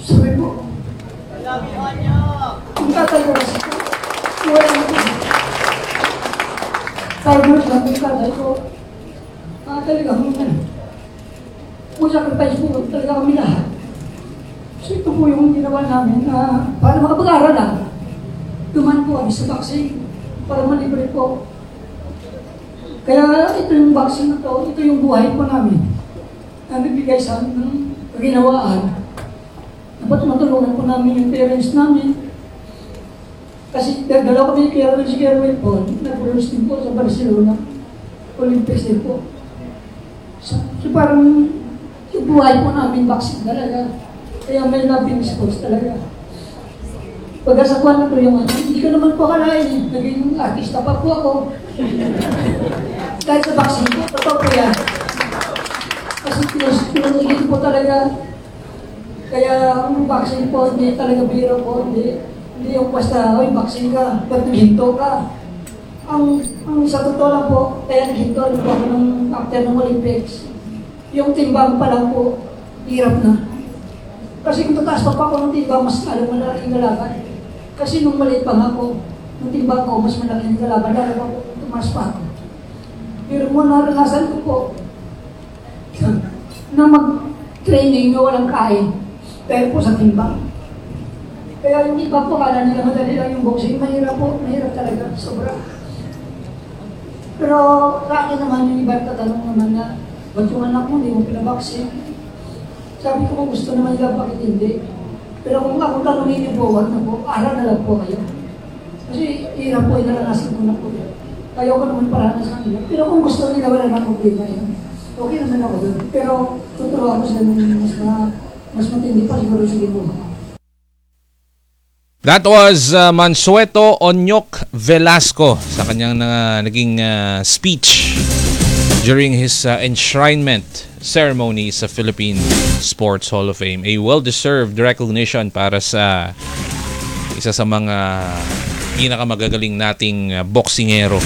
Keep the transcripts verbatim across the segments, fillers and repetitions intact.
Sabi po, kung tatalawas ko, wala na po. Farmers lang yung tatay ko. Ah, talaga kami. Kung sacrifice po, talaga kami lahat. So ito po yung ginawa namin na para makapag-aral lang. Duman po kami sa vaccine para malibre po. Kaya ito yung vaccine na to, ito yung buhay po namin. Nabibigay sa amin ng kaginawaan. Dapat matulungan po namin yung parents namin. Kasi dalawa kami kaya rin si Kerwin po, nag-produce din po sa Barcelona. Olympics din po. So, so parang yung buhay po namin vaccine talaga. Kaya may loving sports talaga. Pagkasakuan na po yung ano, hindi ko naman po akalain eh. Naging artista pa po ako. Kahit sa vaccine po, totoo po yan. Kasi pinunigin po talaga. Kaya ang vaccine po, hindi talaga biro po. Hindi, hindi yung basta, oy, vaccine ka, ba't naghinto ka? Ang, ang sa totoo lang po, kaya naghinto ano po ako ng after ng Olympics. Yung timbang pa lang po, hirap na. Kasi kung tataas pa pa ako ng timbang, mas alam mo na rin galaban. Kasi nung maliit pa nga ako, nung timbang ko, mas malaki yung galaban, lalo pa po, tumas pa ako. Pero mo naranasan ko po, na mag-training na walang kain, pero po sa timbang. Kaya yung iba po, kala nila madali lang yung boxing, mahirap po, mahirap talaga, sobra. Pero sa akin naman, yung iba tatanong naman na, ba't yung anak mo, hindi mo pinaboxing? Sabi ko kung gusto naman nila, bakit hindi? Pero kung ako tanongin niyo po, wag na po, aral na lang po kayo. Kasi hirap po, inaranasan ko na po. Kaya ko naman paranas sa kanila. Pero kung gusto nila, wala naman problema yun. Okay naman ako doon. Pero tuturuan ko sila ng mas, mas matindi pa siguro sige po. That was uh, Mansueto Onyok Velasco sa kanyang uh, naging uh, speech during his uh, enshrinement ceremony sa Philippine Sports Hall of Fame. A well-deserved recognition para sa isa sa mga pinakamagagaling nating uh, boksingero.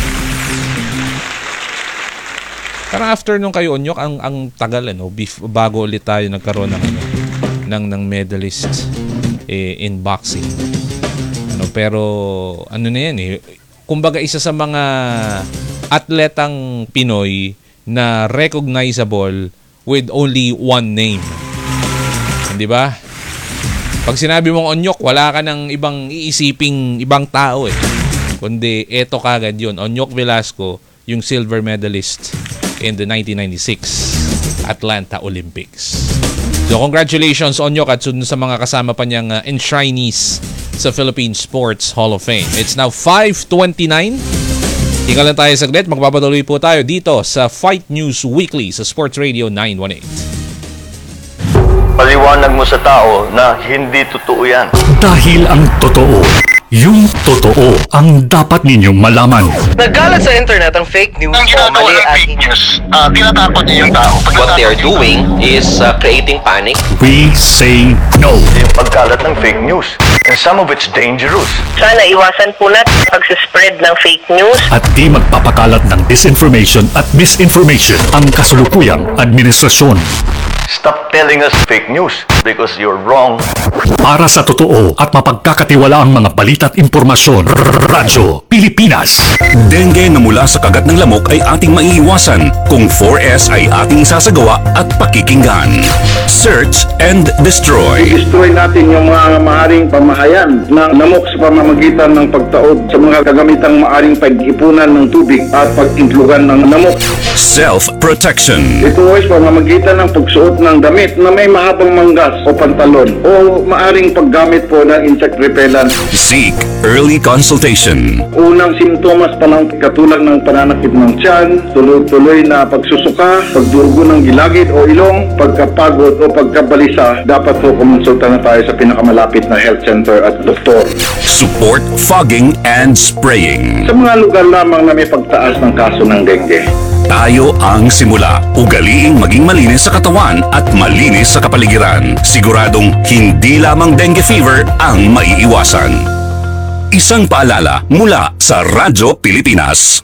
Parang after nung kayo Onyok, ang ang tagal ano, bef- bago ulit tayo nagkaroon ng ano, ng ng medalist eh, in boxing. Ano, pero ano na yan eh, kumbaga isa sa mga atletang Pinoy na recognizable with only one name. Hindi ba? Pag sinabi mong Onyok, wala ka ng ibang iisiping ibang tao eh. Kundi eto kagad yun, Onyok Velasco, yung silver medalist in the nineteen ninety-six Atlanta Olympics. So congratulations Onyok at sa mga kasama pa niyang uh, enshrinees sa Philippine Sports Hall of Fame. It's now five twenty-nine. Tingnan lang tayo saglit. Magpapatuloy po tayo dito sa Fight News Weekly sa Sports Radio nine one eight. Paliwanag mo sa tao na hindi totoo yan. Dahil ang totoo, yung totoo ang dapat ninyong malaman. Nagkalat sa internet ang fake news Ang o ginagawa mali ng at fake news, uh, tinatakot niyo yung tao. what they are doing is uh, creating panic. We say no. Yung pagkalat ng fake news. And some of it's dangerous. Sana iwasan po natin pag-spread ng fake news. At di magpapakalat ng disinformation at misinformation ang kasalukuyang administrasyon. Stop telling us fake news because you're wrong. Para sa totoo at mapagkakatiwalaang mga balita at impormasyon, Radyo Pilipinas. Dengue na mula sa kagat ng lamok ay ating maiiwasan kung four S ay ating isasagawa at pakikinggan. Search and destroy. Destroy natin yung mga maaring pamahayan ng lamok sa pamamagitan ng pagtaob sa mga kagamitang maaring pag-ipunan ng tubig at pag-intlugan ng lamok. Self-protection. Ito ay pamamagitan ng pagsuot ng damit na may mahabang manggas o pantalon o maaring paggamit po ng insect repellent. Seek early consultation. Unang simptomas pa lang katulad ng pananakit ng tiyan, tuloy-tuloy na pagsusuka, pagdurugo ng gilagid o ilong, pagkapagod o pagkabalisa, dapat po kumonsulta na tayo sa pinakamalapit na health center at doktor. Support fogging and spraying. Sa mga lugar lamang na may pagtaas ng kaso ng dengue. Tayo ang simula. Ugaliing maging malinis sa katawan at malinis sa kapaligiran. Siguradong hindi lamang dengue fever ang maiiwasan. Isang paalala mula sa Radyo Pilipinas.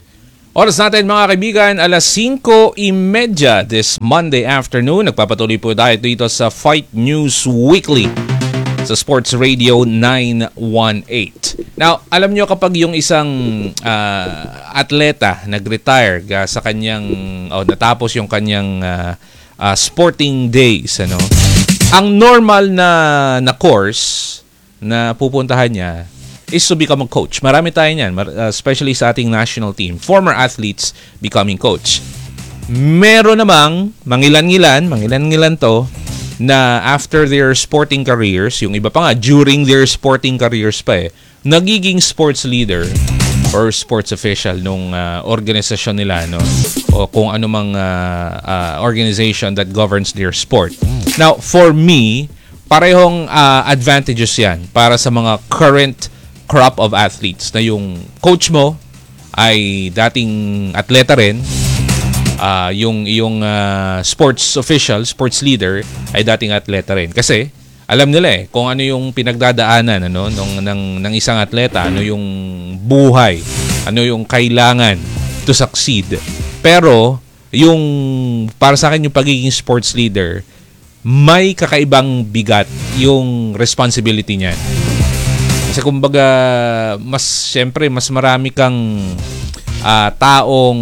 Oras natin mga kaibigan, alas singko trenta this Monday afternoon. Nagpapatuloy po tayo dito sa Fight News Weekly sa Sports Radio nine one eight. Now, alam nyo kapag yung isang uh, atleta nag-retire uh, sa kanyang, o oh, natapos yung kanyang uh, uh, sporting days, ano, ang normal na, na course na pupuntahan niya is to become a coach. Marami tayo niyan, especially sa ating national team. Former athletes becoming coach. Meron namang, mangilan-ngilan, mangilan-ngilan to, na after their sporting careers, yung iba pa nga, during their sporting careers pa eh, nagiging sports leader or sports official nung uh, organisasyon nila, no? O kung ano mang uh, uh, organization that governs their sport. Now, for me, parehong uh, advantages yan para sa mga current crop of athletes na yung coach mo ay dating atleta rin, uh, yung yung uh, sports official, sports leader ay dating atleta rin. Kasi alam nila eh kung ano yung pinagdadaanan ano ng ng ng isang atleta, ano yung buhay, ano yung kailangan to succeed. Pero yung para sa akin yung pagiging sports leader, may kakaibang bigat yung responsibility niyan. Kasi kumbaga, mas, syempre, mas marami kang uh, taong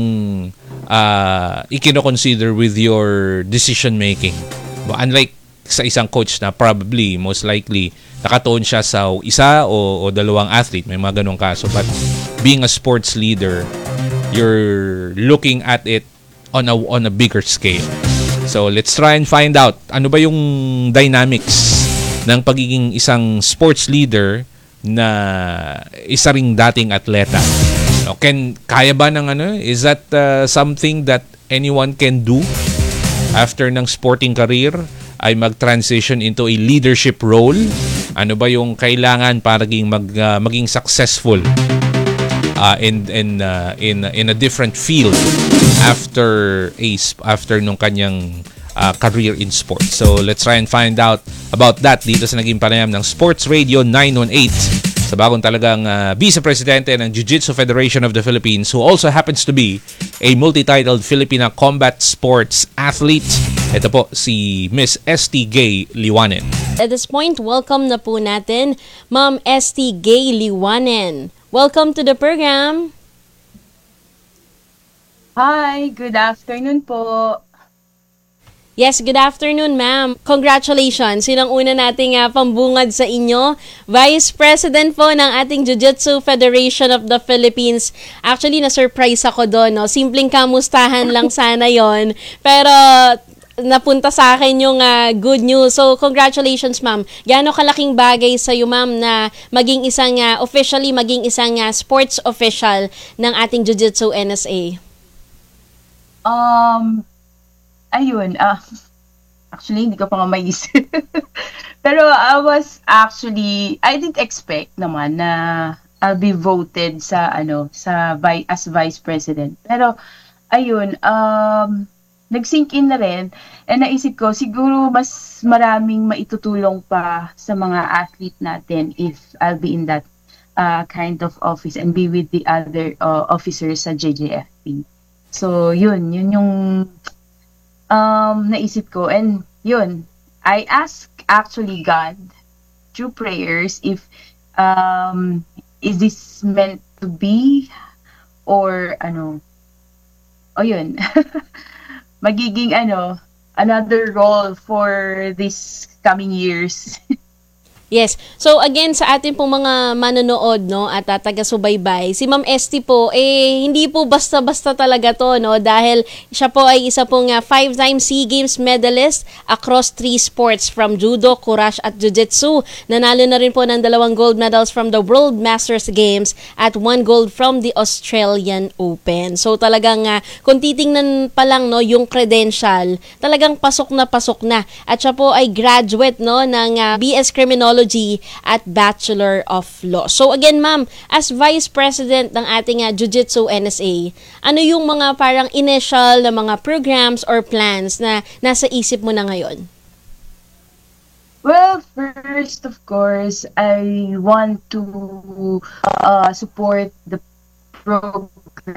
uh, ikino-consider with your decision making. Unlike sa isang coach na probably, most likely, nakatuon siya sa isa o, o dalawang athlete. May mga ganong kaso. But being a sports leader, you're looking at it on a, on a bigger scale. So, let's try and find out ano ba yung dynamics ng pagiging isang sports leader na isa ring dating atleta. No, can kaya ba ng ano? Is that uh, something that anyone can do after ng sporting career ay mag-transition into a leadership role? Ano ba yung kailangan para maging mag, uh, maging successful uh, in in uh, in in a different field after a after nung kanyang Uh, career in sports. So, let's try and find out about that dito sa naging panayam ng Sports Radio nine one eight sa bagong talagang uh, Vice Presidente ng Jiu-Jitsu Federation of the Philippines, who also happens to be a multi-titled Filipina combat sports athlete. Ito po si Miss S T Gay Liwanen. At this point, welcome na po natin Ma'am S T Gay Liwanen. Welcome to the program. Hi, good afternoon po. Yes, good afternoon, ma'am. Congratulations. Yun ang una nating uh, pambungad sa inyo. Vice President po ng ating Jiu-Jitsu Federation of the Philippines. Actually, na-surprise ako doon. No? Simpleng kamustahan lang sana yon. Pero napunta sa akin yung uh, good news. So, congratulations, ma'am. Gaano kalaking bagay sa iyo, ma'am, na maging isang, uh, officially, maging isang uh, sports official ng ating Jiu-Jitsu N S A? Um... Ayun, uh, actually, hindi ko pa nga maisip. Pero I was actually, I didn't expect naman na I'll be voted sa, ano, sa vi- as Vice President. Pero, ayun, um, nag-sink in na rin. And naisip ko, siguro mas maraming maitutulong pa sa mga athlete natin if I'll be in that uh, kind of office and be with the other uh, officers sa J J F P. So, yun, yun yung Um, naisip ko, and yun, I ask actually God through prayers if um, is this meant to be or ano, o yun, magiging ano, another role for these coming years. Yes. So again, sa atin pong mga manonood, no, at uh, taga-subaybay, si Ma'am S T po, eh, hindi po basta-basta talaga to, no, dahil siya po ay isa pong uh, five-time SEA Games medalist across three sports from judo, kurash at jiu-jitsu. Nanalo na rin po ng dalawang gold medals from the World Masters Games at one gold from the Australian Open. So talagang, uh, kung titingnan pa lang, no, yung credential, talagang pasok na pasok na. At siya po ay graduate, no, ng uh, B S Criminology at Bachelor of Law. So again, ma'am, as Vice President ng ating uh, Jiu-Jitsu N S A, ano yung mga parang initial na mga programs or plans na nasa isip mo na ngayon? Well, first, of course, I want to uh, support the program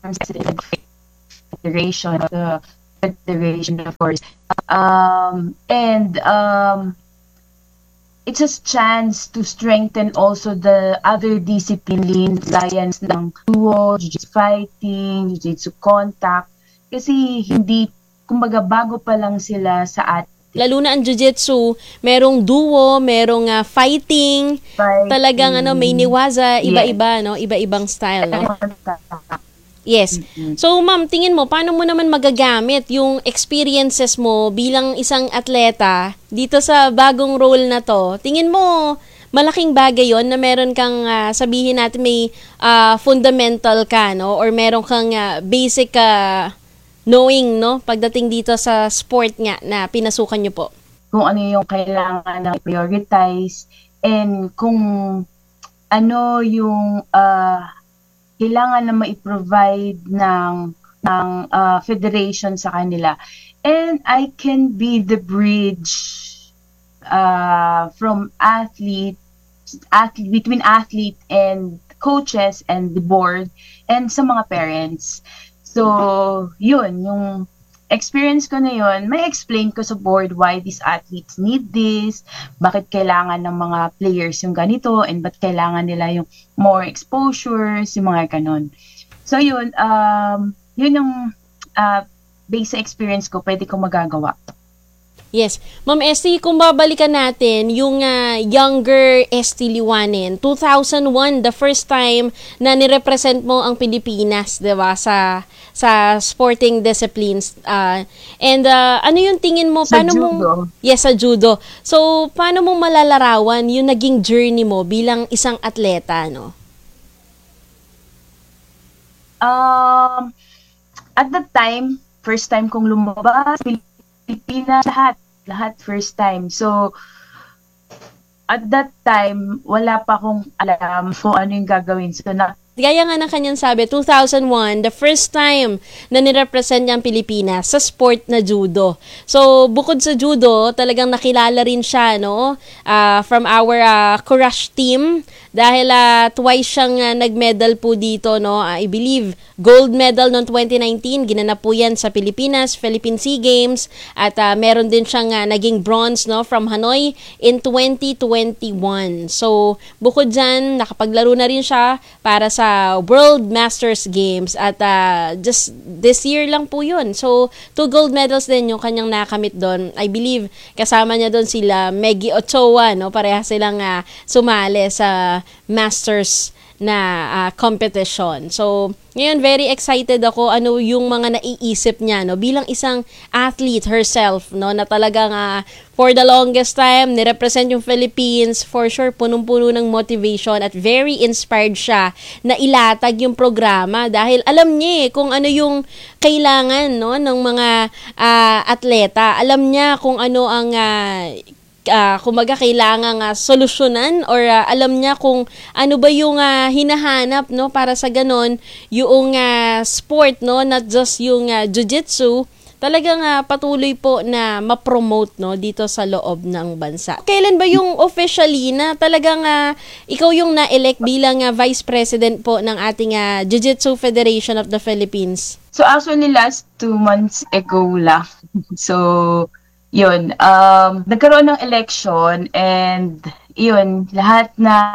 president federation of the federation, of course. Um, and um, it's a chance to strengthen also the other disciplines, science ng duo, jiu-jitsu fighting, jiu-jitsu contact. Kasi hindi, kumbaga bago pa lang sila sa at lalo na ang jiu-jitsu, merong duo, merong uh, fighting, fighting, talagang ano, may niwaza, yes. iba-iba, no? Iba-ibang style, no? Yes. So, ma'am, tingin mo, paano mo naman magagamit yung experiences mo bilang isang atleta dito sa bagong role na to? Tingin mo, malaking bagay yon na meron kang, uh, sabihin natin, may uh, fundamental ka, no? Or meron kang uh, basic uh, knowing, no? Pagdating dito sa sport nga na pinasukan nyo po. Kung ano yung kailangan na prioritize and kung ano yung uh, kailangan na ma-provide ng, ng uh, federation sa kanila. And I can be the bridge uh, from athlete, athlete, between athlete and coaches and the board and sa mga parents. So, yun, yung experience ko na yun, may explain ko sa board why these athletes need this, bakit kailangan ng mga players yung ganito, and ba't kailangan nila yung more exposures, yung mga ganon. So, yun, um, yun yung uh, basic experience ko, pwede ko magagawa. Yes. Ma'am Esty, kung babalikan natin yung uh, younger Esty Liwanin, two thousand one, the first time na nirepresent mo ang Pilipinas, 'di ba, sa sa sporting disciplines. Uh, and uh, ano yung tingin mo, Sa paano judo. mo Yes, sa judo. So, paano mo malalarawan yung naging journey mo bilang isang atleta, no? Um, at that time, first time kong lumabas, Pilipinas, lahat, lahat first time. So, at that time, wala pa akong alam kung ano yung gagawin. So, na, Gaya nga ng kanyang sabi, two thousand one, the first time na nirepresent niya ang Pilipinas sa sport na judo. So, bukod sa judo, talagang nakilala rin siya, no? Uh, from our uh, Courage team. Dahil uh, twice siyang uh, nag-medal po dito, no? Uh, I believe, gold medal noong twenty nineteen, ginanap po yan sa Pilipinas, Philippine Sea Games, at uh, meron din siyang uh, naging bronze, no? From Hanoi in twenty twenty-one. So, bukod dyan, nakapaglaro na rin siya para sa World Masters Games at uh, just this year lang po yun. So, two gold medals din yung kanyang nakamit doon. I believe, kasama niya doon sila Meggy Ochoa, no? Pareha silang uh, sumali sa Masters na uh, competition. So, ngayon very excited ako ano yung mga naiisip niya, no, bilang isang athlete herself, no, na talagang uh, for the longest time ni-represent yung Philippines. For sure punong-puno ng motivation at very inspired siya na ilatag yung programa dahil alam niya eh, kung ano yung kailangan, no, ng mga uh, atleta. Alam niya kung ano ang uh, Uh, kumaga kailangang uh, solusyonan or uh, alam niya kung ano ba yung uh, hinahanap, no, para sa ganon yung uh, sport, no, not just yung uh, jiu-jitsu, talagang uh, patuloy po na ma-promote, no, dito sa loob ng bansa. Kailan ba yung officially na talagang uh, ikaw yung na-elect bilang uh, Vice President po ng ating uh, Jiu-Jitsu Federation of the Philippines? So actually last two months ago lang. So yun, um, nagkaroon ng election and yun, lahat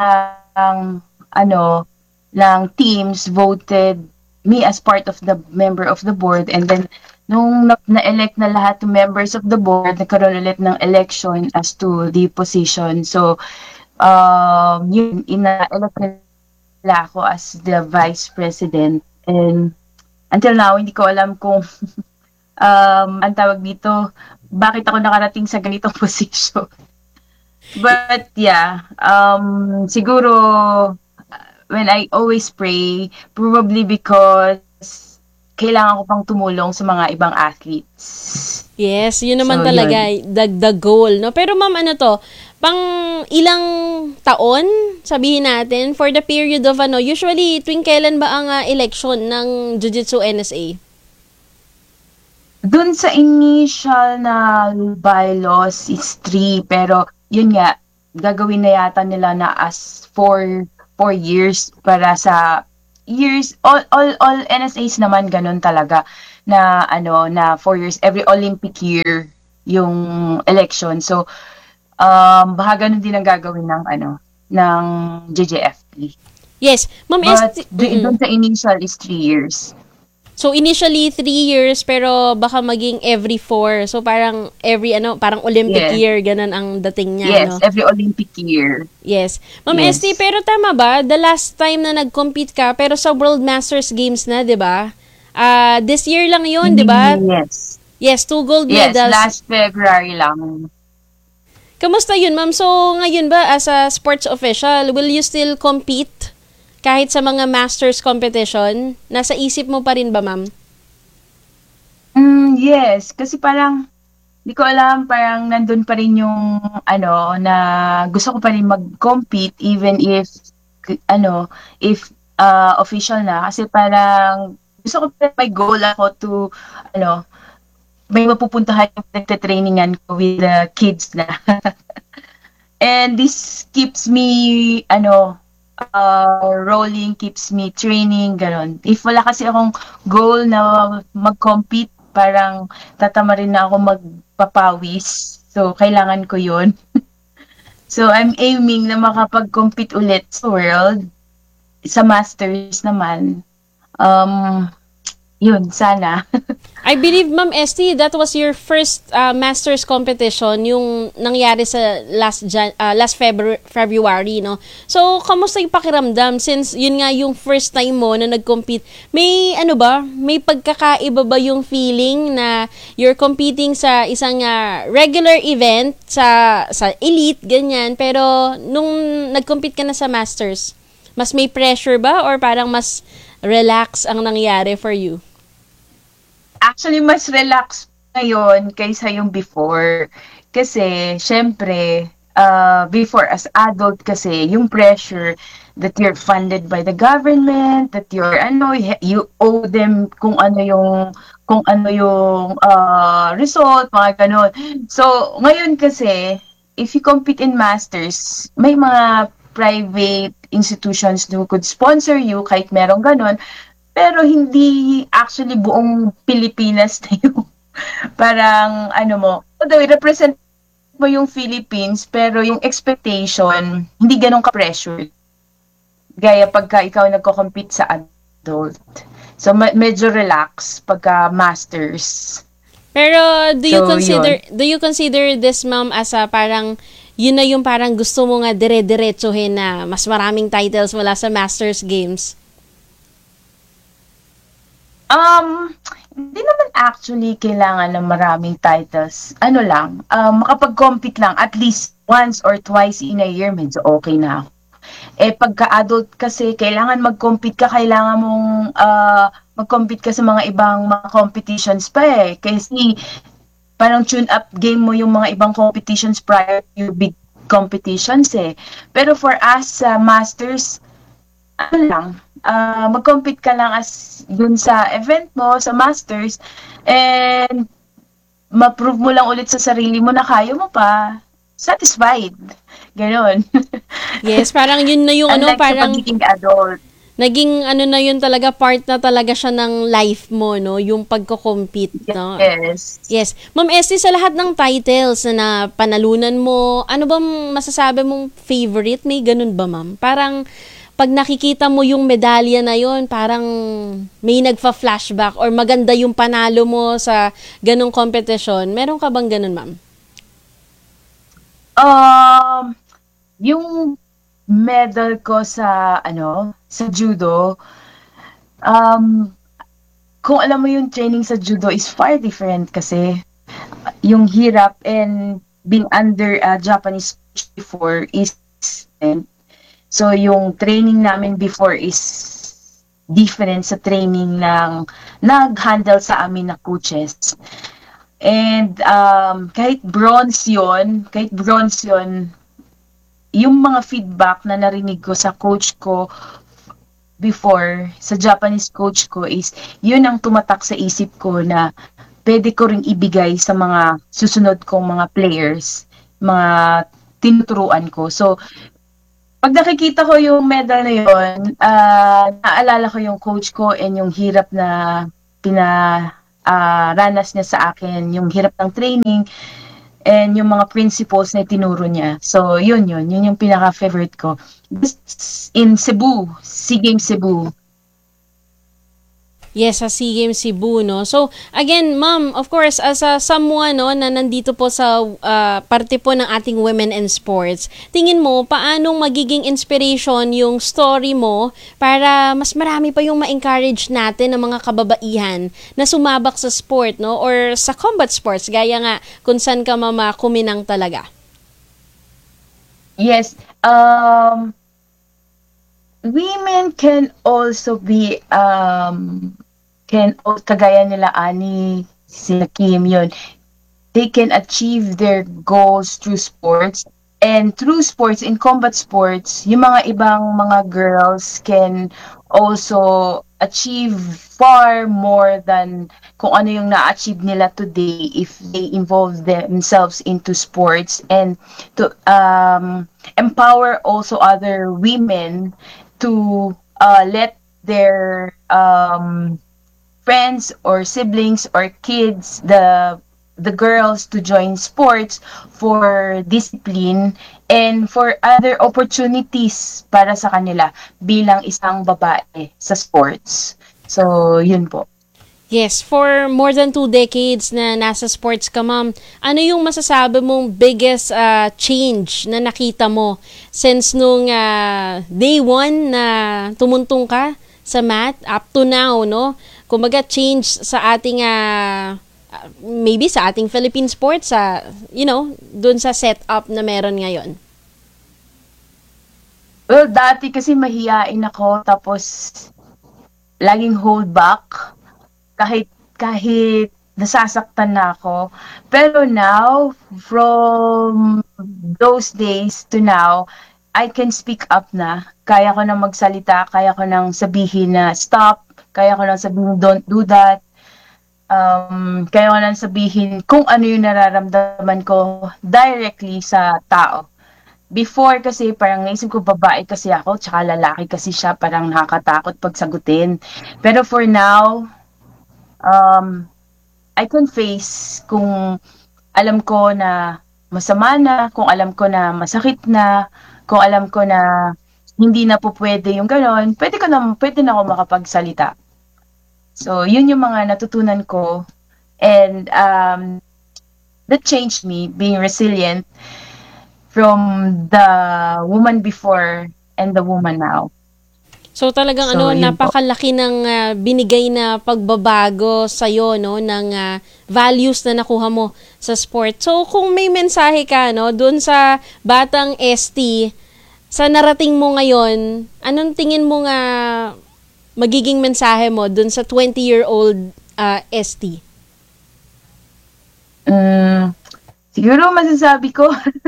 ng ano, ng teams voted me as part of the member of the board, and then nung na-elect na lahat ng members of the board, nagkaroon ulit ng election as to the position. So, um, yun, ina-elect nila ako as the vice president, and until now, hindi ko alam kung um, ang tawag dito, bakit ako nakarating sa ganitong position. But yeah, um, siguro when I always pray, probably because kailangan ko pang tumulong sa mga ibang athletes. Yes, yun naman So, talaga, the, the goal, no? Pero ma'am, ano to, pang ilang taon, sabihin natin, for the period of ano, usually tuwing kailan ba ang uh, election ng Jiu-Jitsu N S A? Doon sa initial na bylaws is three, pero yun nga, gagawin na yata nila na as four, four years para sa years, all, all, all N S As naman ganun talaga na ano na four years every Olympic year yung election. So um baka ganun din ang gagawin ng ano ng J J F P. Yes, Ma'am But Esti. do- doon sa initial is three years. So initially three years pero baka maging every four. So parang every ano, parang Olympic Yes. year ganun ang dating niya, Yes, no? every Olympic year. Yes. Ma'am Yes. Esti, pero tama ba? The last time na nag-compete ka pero sa World Masters Games na, 'di ba? Ah, this year lang 'yun, 'di ba? Yes. Yes, two gold Yes, medals. last February lang. Kamusta 'yun, Ma'am? So ngayon ba as a sports official, will you still compete kahit sa mga masters competition? Nasa isip mo pa rin ba, Ma'am? Mm, yes, kasi parang di ko alam, parang nandun pa rin yung ano na gusto ko pa rin mag-compete even if ano if uh, official na, kasi parang gusto ko pa rin, may goal ako to ano may mapupuntahan yung nagte-trainingan ko with the kids na. And this keeps me ano uh, rolling, keeps me training, ganon. If wala kasi akong goal na mag-compete, parang tatama rin na ako magpapawis. So, kailangan ko yun. So, I'm aiming na makapag-compete ulit sa World. Sa Masters naman. Um, yun, sana. I believe, Ma'am Esti, that was your first uh, Masters competition, yung nangyari sa last Jan- uh, last February, February, no? So, kamusta yung pakiramdam since yun nga yung first time mo na nag-compete? May ano ba? May pagkakaiba ba yung feeling na you're competing sa isang uh, regular event sa sa elite ganyan, pero nung nag-compete ka na sa Masters, mas may pressure ba or parang mas relax ang nangyari for you? Actually, mas relax ngayon kaysa yung before. Kasi, syempre, uh, before as adult kasi, yung pressure that you're funded by the government, that you're, ano, you owe them kung ano yung, kung ano yung uh, result, mga ganun. So, ngayon kasi, if you compete in Masters, may mga private institutions who could sponsor you kahit merong ganun. Pero hindi actually buong Pilipinas na yung parang ano mo, although represent mo yung Philippines, pero yung expectation, hindi ganun ka-pressure. Gaya pagka ikaw nagko-compete sa adult. So, ma- medyo relax pagka masters. Pero do you So, consider do you consider this, Ma'am, as a parang yun na yung parang gusto mo nga dire-diretsuhin na mas maraming titles mula sa Masters Games? Um, hindi naman actually kailangan ng maraming titles. Ano lang, um, makapag-compete lang at least once or twice in a year, medyo okay na ako. Eh, pagka-adult kasi, kailangan mag-compete ka, kailangan mong uh, mag-compete ka sa mga ibang mga competitions pa eh. Kasi parang tune-up game mo yung mga ibang competitions prior to your big competitions eh. Pero for us, sa uh, Masters, ano lang, uh, mag-compete ka lang as dun sa event mo, sa Masters, and ma-prove mo lang ulit sa sarili mo na kaya mo pa, satisfied. Ganon. Yes, parang yun na yung ano, Unlike parang sa pagiging adult. naging ano na yun talaga, part na talaga siya ng life mo, no? Yung pagko-compete, no? Yes. Yes. Ma'am Esti, sa lahat ng titles na panalunan mo, ano bang masasabi mong favorite? May ganun ba, ma'am? Parang pag nakikita mo yung medalya na yun, parang may nagfa-flashback or maganda yung panalo mo sa ganung competition. Meron ka bang ganun, ma'am? Um, yung medal ko sa, ano, sa judo, um, kung alam mo yung training sa judo is far different kasi yung hirap and being under a Japanese coach before is different. So, yung training namin before is different sa training ng nag-handle sa amin na coaches. And um, kahit bronze yun, kahit bronze yun, yung mga feedback na narinig ko sa coach ko before, sa Japanese coach ko is, yun ang tumatak sa isip ko na pwede ko ring ibigay sa mga susunod kong mga players, mga tinuturuan ko. So, pag nakikita ko yung medal na yun, ah, naalala ko yung coach ko and yung hirap na pina ah, ranas niya sa akin, yung hirap ng training and yung mga principles na tinuro niya. So, yun yun. Yun yung pinaka-favorite ko. This in Cebu, SEA Games Cebu. Yes, sa SEA Games Cebu, no? So, again, ma'am, of course, as a someone, no, na nandito po sa ah, parte po ng ating women in sports, tingin mo, paanong magiging inspiration yung story mo para mas marami pa yung ma-encourage natin ng mga kababaihan na sumabak sa sport, no? Or sa combat sports, gaya nga kung saan ka mama kuminang talaga. Yes. Um, women can also be um can al- kagaya nila Ani, sila Kim yun. They can achieve their goals through sports, and through sports, in combat sports, yung mga ibang mga girls can also achieve far more than kung ano yung na-achieve nila today if they involve themselves into sports, and to um empower also other women to uh, let their um, friends or siblings or kids, the the girls, to join sports for discipline and for other opportunities para sa kanila bilang isang babae sa sports. So, yun po. Yes, for more than two decades na nasa sports ka, ma'am, ano yung masasabi mong biggest ah, change na nakita mo since nung ah, day one na tumuntong ka sa math up to now, no? Kumbaga, change sa ating, ah, ah, maybe sa ating Philippine sports, sa, you know, dun sa setup na meron ngayon. Well, dati kasi mahiyain ako, tapos laging hold back kahit kahit nasasaktan na ako. Pero now, from those days to now, I can speak up na. Kaya ko nang magsalita, kaya ko nang sabihin na stop, kaya ko nang sabihin don't do that. Um, kaya ko nang sabihin kung ano yung nararamdaman ko directly sa tao. Before kasi parang naisip ko babae kasi ako, tsaka lalaki kasi siya, parang nakakatakot pagsagutin. Pero for now, um, I can face kung alam ko na masama na, kung alam ko na masakit na, kung alam ko na hindi na po pwede yung gano'n, pwede, ko na, pwede na ako makapagsalita. So, yun yung mga natutunan ko. And um, that changed me, being resilient from the woman before and the woman now. So talagang So, ano, yun po. napakalaki ng ah, binigay na pagbabago sa iyo, no, ng ah, values na nakuha mo sa sport. So kung may mensahe ka, no, doon sa batang S T, sa narating mo ngayon, anong tingin mo nga magiging mensahe mo doon sa twenty-year-old ah, S T? Mm, siguro masasabi ko,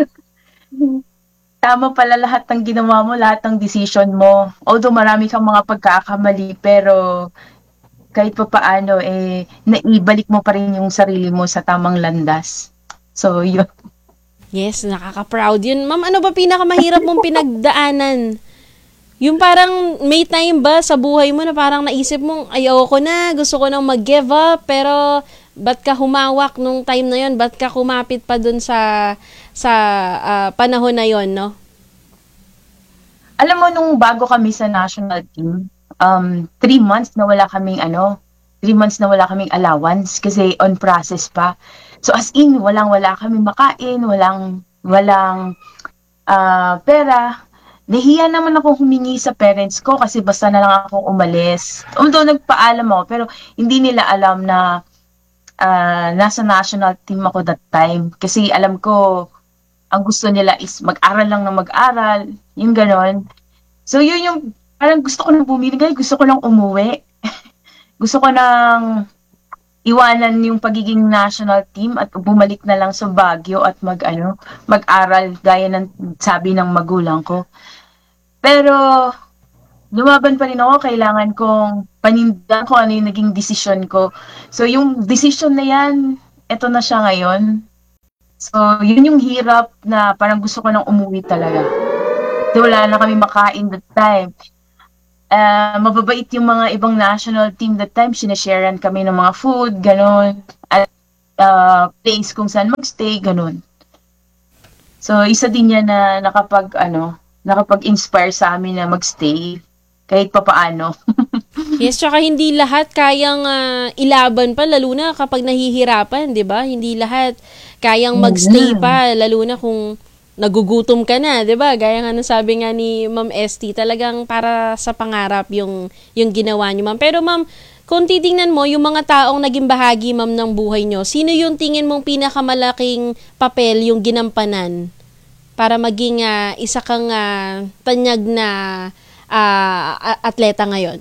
tama pala lahat ng ginawa mo, lahat ng decision mo. Although marami kang mga pagkakamali, pero kahit pa paano, eh, naibalik mo pa rin yung sarili mo sa tamang landas. So, yun. Yes, nakaka-proud yun. Ma'am, ano ba pinakamahirap mong pinagdaanan? Yung parang may time ba sa buhay mo na parang naisip mong ayoko na, gusto ko nang mag-give up, pero ba't ka humawak nung time na yon? Ba't ka kumapit pa dun sa sa ah, panahon na yon, no? Alam mo, nung bago kami sa national team, um, three months na wala kaming ano, three months na wala kaming allowance kasi on process pa. So as in, walang-wala kami makain, walang, walang ah, pera. Nahiya naman ako humingi sa parents ko kasi basta na lang akong umalis. Although nagpaalam ako, pero hindi nila alam na ah, nasa national team ako that time. Kasi alam ko, ang gusto nila is mag-aral lang na mag-aral, yung ganon. So yun yung, parang gusto ko nang bumigay, gusto ko lang umuwi. Gusto ko nang iwanan yung pagiging national team at bumalik na lang sa Baguio at mag, ano, mag-aral gaya ng sabi ng magulang ko. Pero lumaban pa rin ako, kailangan kong panindigan ko ano yung naging desisyon ko. So yung desisyon na yan, eto na siya ngayon. So, yun yung hirap na parang gusto ko nang umuwi talaga. wala na kami makain that time. Uh, mababait yung mga ibang national team that time, sinasharean kami ng mga food, ganun. At uh, place kung saan magstay, ganun. So, isa din yan na nakapag, ano, nakapag-inspire sa amin na magstay kahit papaano. Yes, tsaka hindi lahat kayang uh, ilaban pa, lalo na kapag nahihirapan, di ba? Hindi lahat kayang magstay pa, lalo na kung nagugutom ka na, di ba? Gaya nga nung sabi nga ni Ma'am Esty, talagang para sa pangarap yung, yung ginawa niyo, Ma'am. Pero Ma'am, kung titingnan mo, yung mga taong naging bahagi, Ma'am, ng buhay nyo, sino yung tingin mong pinakamalaking papel yung ginampanan para maging uh, isa kang uh, tanyag na uh, atleta ngayon?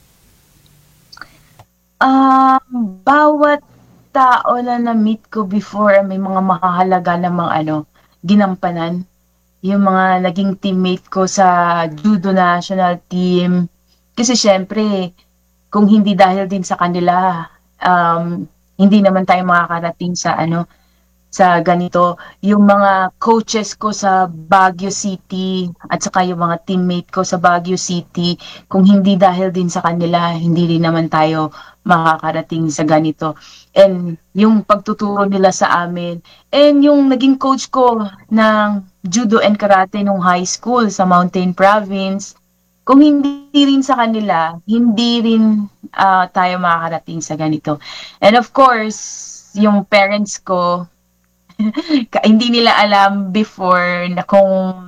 Um, bawat tao na na-meet ko before, may mga mahahalaga na mga ano, ginampanan. Yung mga naging teammate ko sa judo national team. Kasi syempre, kung hindi dahil din sa kanila, um, hindi naman tayo makakarating sa ano, sa ganito. Yung mga coaches ko sa Baguio City at saka yung mga teammate ko sa Baguio City, kung hindi dahil din sa kanila, hindi rin naman tayo makakarating sa ganito. And yung pagtuturo nila sa amin, and yung naging coach ko ng judo and karate nung high school sa Mountain Province, kung hindi rin sa kanila, hindi rin uh, tayo makakarating sa ganito. And of course, yung parents ko, hindi nila alam before na kung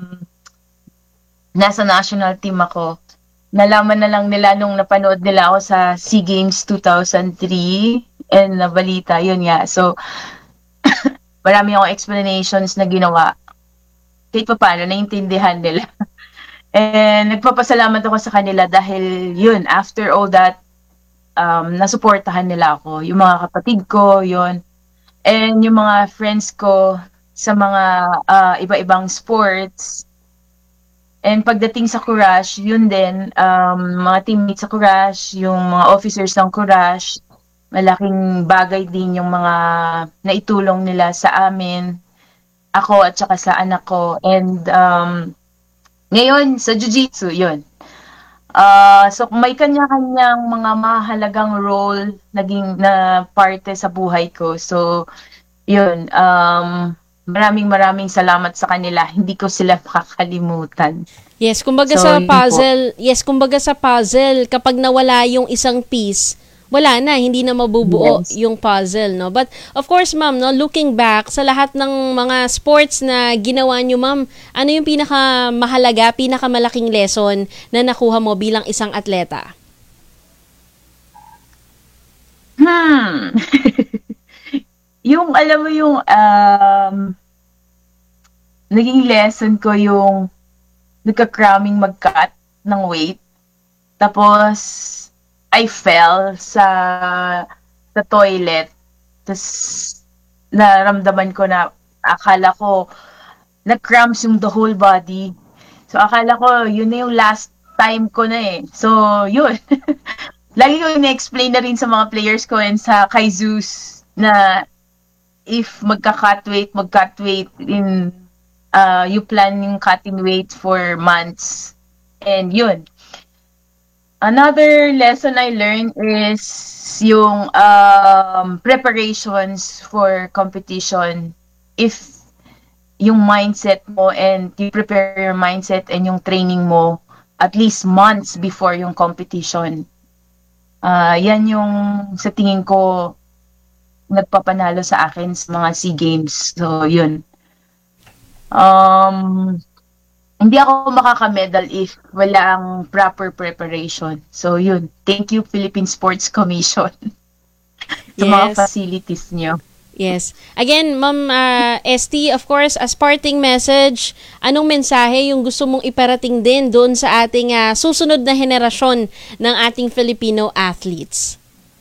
nasa national team ako. Nalaman na lang nila nung napanood nila ako sa SEA Games two thousand three and nabalita, yun nga. So, marami akong explanations na ginawa. Kahit pa paano, naintindihan nila. And nagpapasalamat ako sa kanila dahil yun, after all that, um, nasuportahan nila ako. Yung mga kapatid ko, yun. And yung mga friends ko sa mga uh, iba-ibang sports. And pagdating sa Courage, yun din, um, mga teammates sa Courage, yung mga officers ng Courage, malaking bagay din yung mga naitulong nila sa amin, ako at saka sa anak ko. And um, ngayon, sa Jiu-Jitsu, yun. Uh, so may kanya-kanyang mga mahalagang role naging na parte sa buhay ko. So yun, um, maraming maraming salamat sa kanila. Hindi ko sila makakalimutan. Yes, kumbaga So, sa yun puzzle, yes, kumbaga sa puzzle, kapag nawala yung isang piece, wala na, hindi na mabubuo Yes. yung puzzle, no? But of course, ma'am, no, looking back sa lahat ng mga sports na ginawa niyo, ma'am, ano yung pinakamahalaga, pinakamalaking lesson na nakuha mo bilang isang atleta? Hmm. Yung, alam mo yung, um, naging lesson ko yung nagka-cramming mag-cut ng weight. Tapos, I fell sa sa toilet. Tapos, naramdaman ko na, akala ko, nag-cramps yung the whole body. So, akala ko, yun na yung last time ko na eh. So, yun. Lagi ko ina-explain na rin sa mga players ko and sa kay Zeus na if magka-cut weight, mag-cut weight in, uh, you plan yung cutting weight for months. And yun. Another lesson I learned is yung um, preparations for competition. If yung mindset mo and you prepare your mindset and yung training mo at least months before yung competition. Uh, yan yung sa tingin ko nagpapanalo sa akin sa mga SEA Games. So, yun. Um... Hindi ako makaka-medal if walang proper preparation. So, yun. Thank you, Philippine Sports Commission. sa mga Yes. facilities nyo. Yes. Again, Ma'am uh, Esty, of course, as parting message, anong mensahe yung gusto mong iparating din doon sa ating uh, susunod na henerasyon ng ating Filipino athletes?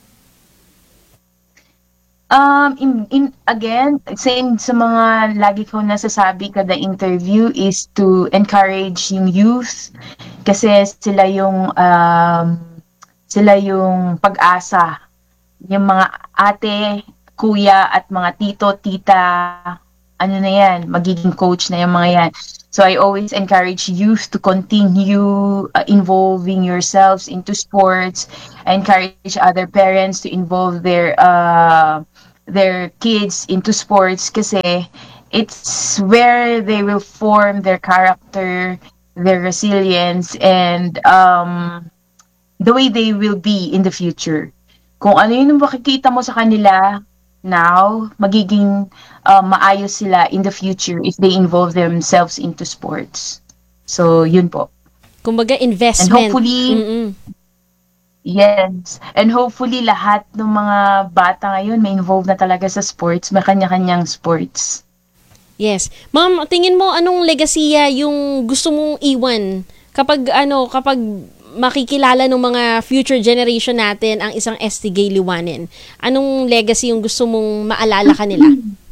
Um, in, in, again, same sa mga lagi ko nasasabi kada interview is to encourage yung youth kasi sila yung um, sila yung pag-asa. Yung mga ate, kuya at mga tito, tita, ano na yan, magiging coach na yung mga yan. So I always encourage youth to continue uh, involving yourselves into sports. I encourage other parents to involve their uh, their kids into sports kasi it's where they will form their character, their resilience, and um, the way they will be in the future. Kung ano yun yung makikita mo sa kanila now, magiging uh, maayos sila in the future if they involve themselves into sports. So, yun po. Kumbaga, investment. And hopefully, Mm-mm. yes. And hopefully, lahat ng mga bata ngayon may involved na talaga sa sports. May kanya-kanyang sports. Yes. Ma'am, tingin mo anong legasiya yung gusto mong iwan kapag ano, kapag makikilala ng mga future generation natin ang isang S T Gay Liwanen? Anong legacy yung gusto mong maalala kanila?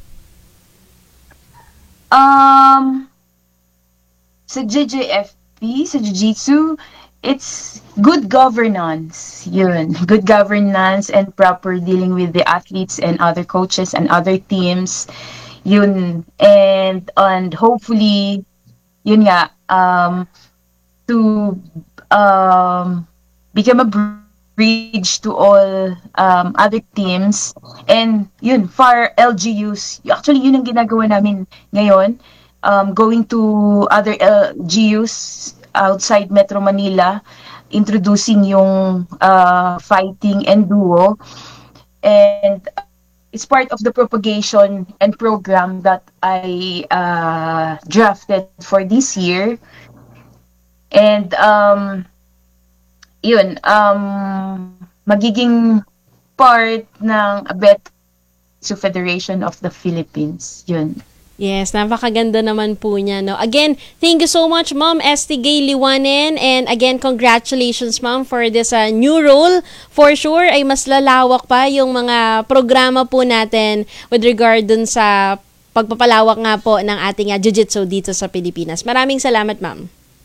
Um, sa J J F P, sa Jiu-Jitsu, it's good governance. Yun. Good governance and proper dealing with the athletes and other coaches and other teams. Yun. And, and hopefully, yun nga, um, to um, become a bridge to all um, other teams. And yun, for L G Us, actually yun ang ginagawa namin ngayon, um, going to other L G Us outside Metro Manila, introducing yung uh, fighting and duo. And it's part of the propagation and program that I uh, drafted for this year. And um yun um magiging part ng A B E T Federation of the Philippines. Yun. Yes, napakaganda naman po niya, no. Again, thank you so much, Ma'am S T Gay Liwanen, and again, congratulations, Ma'am, for this uh, new role. For sure ay mas lalawak pa yung mga programa po natin with regard dun sa pagpapalawak nga po ng ating uh, jiu-jitsu dito sa Pilipinas. Maraming salamat, Ma'am.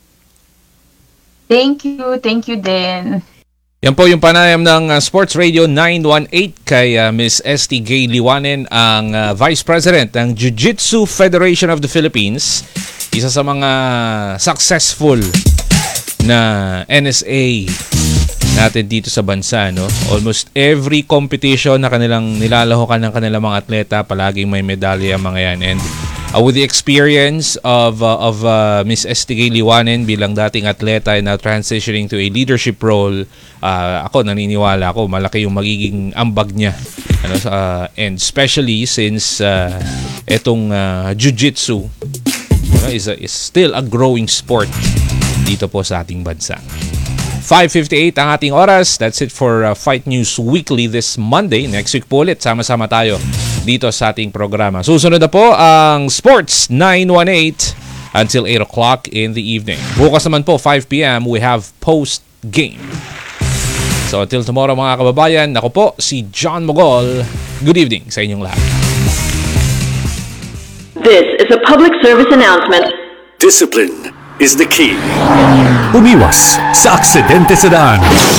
Thank you. Thank you din. Yan po yung panayam ng uh, Sports Radio nine one eight kay uh, Miss S T Gay Liwanen, ang uh, Vice President ng Jiu-Jitsu Federation of the Philippines. Isa sa mga successful na N S A natin dito sa bansa, no? Almost every competition na kanilang nilalahokan ng kanilang mga atleta, palaging may medalya mga yan. And Uh, with the experience of uh, of uh, Miss S T Gay Liwanen bilang dating atleta and now transitioning to a leadership role, uh, ako naniniwala ako malaki yung magiging ambag niya. Ano, uh, and especially since uh, etong uh, jiu-jitsu uh, is, a, is still a growing sport dito po sa ating bansa. five fifty-eight ang ating oras. That's it for uh, Fight News Weekly this Monday. Next week po ulit, sama-sama tayo dito sa ating programa. Susunod na po ang Sports nine one eight until eight o'clock in the evening. Bukas naman po, five p.m. we have post-game. So until tomorrow mga kababayan, ako po si John Mogol. Good evening sa inyong lahat. This is a public service announcement. Discipline is the key. Umiwas sa aksidente sa daan.